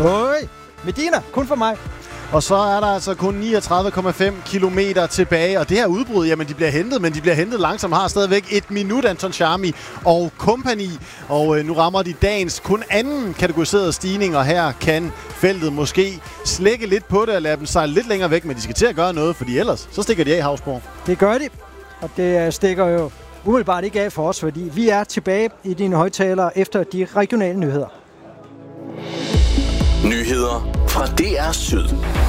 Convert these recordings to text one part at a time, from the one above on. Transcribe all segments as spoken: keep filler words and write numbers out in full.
Øj, Medina, kun for mig. Og så er der altså kun niogtredive komma fem kilometer tilbage, og det her udbrud, jamen de bliver hentet, men de bliver hentet langsomt, har stadigvæk et minut, Anton Charmi og kompagni. Og øh, nu rammer de dagens kun anden kategoriserede stigning, og her kan feltet måske slække lidt på det og lade dem sejle lidt længere væk, men de skal til at gøre noget, fordi ellers så stikker de af i Havsborg. Det gør de, og det stikker jo umiddelbart ikke af for os, fordi vi er tilbage i dine højtalere efter de regionale nyheder. Nyheder fra D R Syd.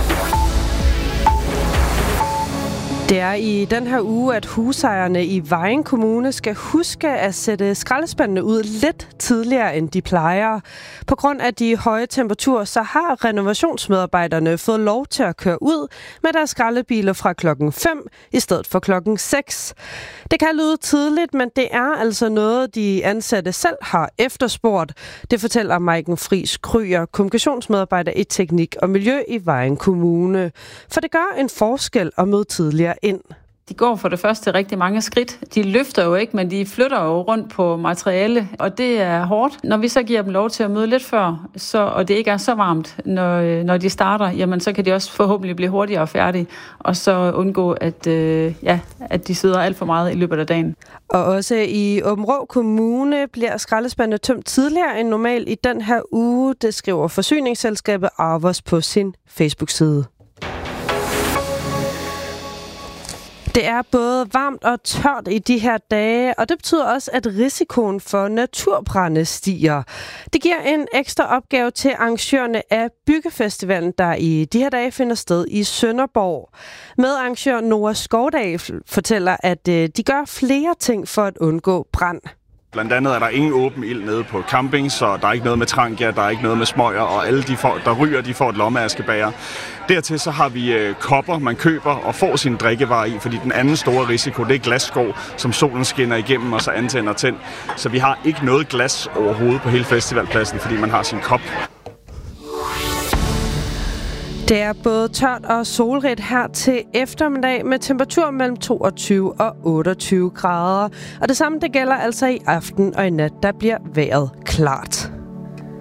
Det er i den her uge, at husejerne i Vejen Kommune skal huske at sætte skraldespandene ud lidt tidligere, end de plejer. På grund af de høje temperaturer, så har renovationsmedarbejderne fået lov til at køre ud med deres skraldebiler fra klokken fem i stedet for klokken seks. Det kan lyde tidligt, men det er altså noget, de ansatte selv har efterspurgt. Det fortæller Maiken Friis Kryer, kommunikationsmedarbejder i Teknik og Miljø i Vejen Kommune. For det gør en forskel at møde tidligere ind. De går for det første rigtig mange skridt. De løfter jo ikke, men de flytter jo rundt på materiale, og det er hårdt. Når vi så giver dem lov til at møde lidt før, så, og det ikke er så varmt, når, når de starter, jamen så kan de også forhåbentlig blive hurtigere og færdige, og så undgå, at, øh, ja, at de sidder alt for meget i løbet af dagen. Og også i Aabenraa Kommune bliver skraldespandene tømt tidligere end normalt i den her uge. Det skriver forsyningsselskabet Arvos på sin Facebook-side. Det er både varmt og tørt i de her dage, og det betyder også, at risikoen for naturbrande stiger. Det giver en ekstra opgave til arrangørerne af Byggefestivalen, der i de her dage finder sted i Sønderborg. Medarrangør Nora Skovdal fortæller, at de gør flere ting for at undgå brand. Blandt andet er der ingen åben ild nede på camping, så der er ikke noget med trangia, der er ikke noget med smøger, og alle de folk, der ryger, de får et lommeaskebæger. Dertil så har vi øh, kopper, man køber og får sine drikkevarer i, fordi den anden store risiko, det er glasskår, som solen skinner igennem og så antænder tænd. Så vi har ikke noget glas overhovedet på hele festivalpladsen, fordi man har sin kop. Det er både tørt og solrigt her til eftermiddag med temperatur mellem toogtyve og otteogtyve grader. Og det samme det gælder altså i aften og i nat, der bliver vejret klart.